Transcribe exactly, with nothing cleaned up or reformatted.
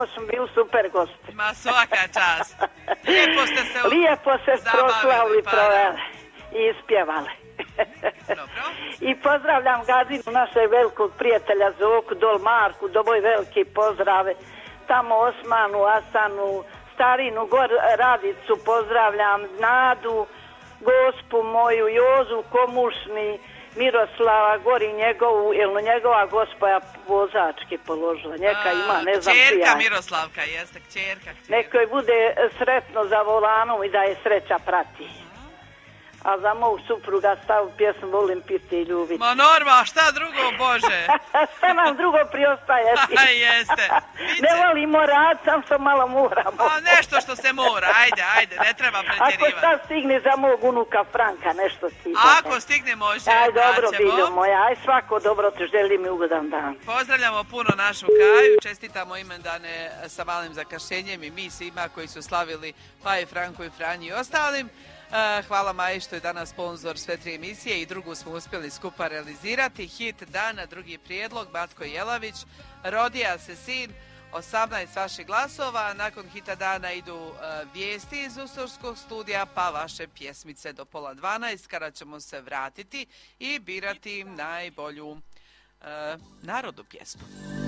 smo bili super gosti. Ma svaka čast. Lijepo ste se Lijepo se proslavili, proveli i ispjevali. Dobro. I pozdravljam Gazinu, našeg velikog prijatelja Zoku, Dol Marku, doboj veliki pozdrave. Tamo Osmanu, Asanu, Starinu, Gor Radicu, pozdravljam Nadu, gospu moju, Jozu Komušni, Miroslava, gori njegovu, jer njegova gospoja vozački položila. Njeka ima, ne znam čija. Kćerka Miroslavka, jeste, kćerka. Neko je bude sretno za volanom i da je sreća prati. A za mog supruga stavu pjesmu volim piti i ljubiti. Ma Norma, šta drugo, Bože? Šta nam drugo priostaje? Jeste. Ne volimo rad, sam što malo moramo. A nešto što se mora, ajde, ajde, ne treba pretjerivati. Ako šta stigne za mog unuka Franka, nešto stigne. Ako stigne, može, aj, dobro, naćemo. biljo moja, aj svako dobro te želim i ugodan dan. Pozdravljamo puno našu Kaju, čestitamo imendane sa malim zakašenjem i mi svima koji su slavili, pa i Franku i Franji i ostalim. Hvala Maji što je danas sponzor sve tri emisije i drugu smo uspjeli skupa realizirati. Hit dana, drugi prijedlog, Matko Jelavić, rodija se sin, osamnaest vaših glasova, nakon hita dana idu uh, vijesti iz Usorskog studija, pa vaše pjesmice do pola dvanaest, kada ćemo se vratiti i birati najbolju uh, narodnu pjesmu.